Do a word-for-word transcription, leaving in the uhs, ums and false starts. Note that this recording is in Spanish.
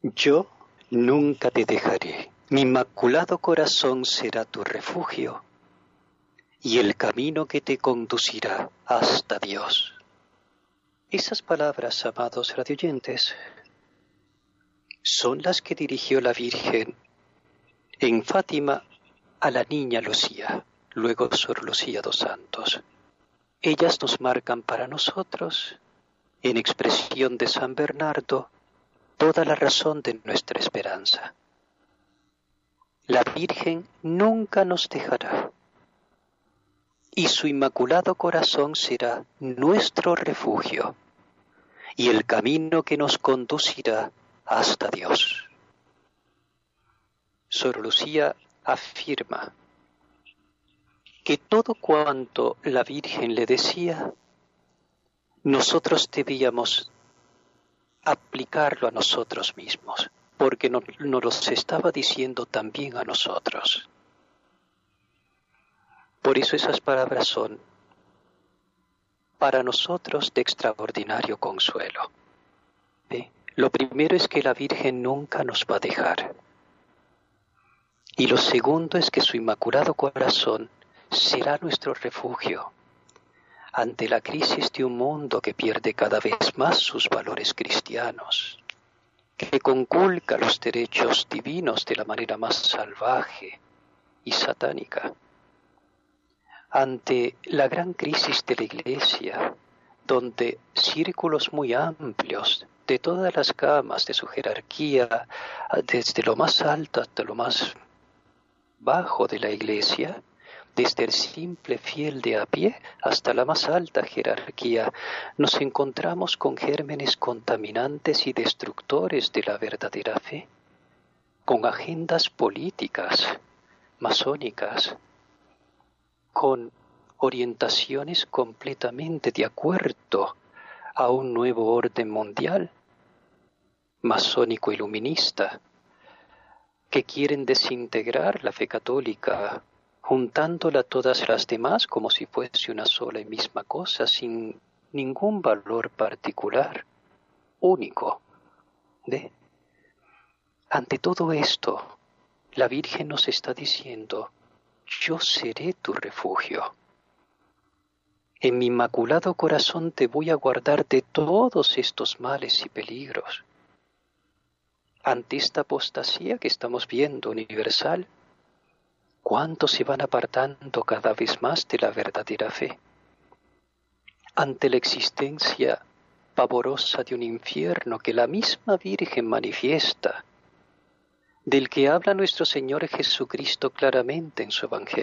Yo nunca te dejaré. Mi inmaculado corazón será tu refugio y el camino que te conducirá hasta Dios. Esas palabras, amados radioyentes, son las que dirigió la Virgen en Fátima a la niña Lucía, luego Sor Lucía dos Santos. Ellas nos marcan para nosotros, en expresión de San Bernardo, toda la razón de nuestra esperanza. La Virgen nunca nos dejará, y su inmaculado corazón será nuestro refugio y el camino que nos conducirá hasta Dios. Sor Lucía afirma que todo cuanto la Virgen le decía, nosotros debíamos aplicarlo a nosotros mismos, porque nos, nos lo estaba diciendo también a nosotros. Por eso esas palabras son para nosotros de extraordinario consuelo. ¿Sí? Lo primero es que la Virgen nunca nos va a dejar. Y lo segundo es que su inmaculado corazón será nuestro refugio ante la crisis de un mundo que pierde cada vez más sus valores cristianos, que conculca los derechos divinos de la manera más salvaje y satánica. Ante la gran crisis de la Iglesia, donde círculos muy amplios de todas las gamas de su jerarquía, desde lo más alto hasta lo más bajo de la Iglesia, desde el simple fiel de a pie hasta la más alta jerarquía, nos encontramos con gérmenes contaminantes y destructores de la verdadera fe, con agendas políticas, masónicas, con orientaciones completamente de acuerdo a un nuevo orden mundial, masónico iluminista, que quieren desintegrar la fe católica, juntándola a todas las demás como si fuese una sola y misma cosa, sin ningún valor particular, único. ¿De? Ante todo esto, la Virgen nos está diciendo, yo seré tu refugio. En mi inmaculado corazón te voy a guardar de todos estos males y peligros. Ante esta apostasía que estamos viendo universal, ¿cuántos se van apartando cada vez más de la verdadera fe? Ante la existencia pavorosa de un infierno que la misma Virgen manifiesta, del que habla nuestro Señor Jesucristo claramente en su Evangelio.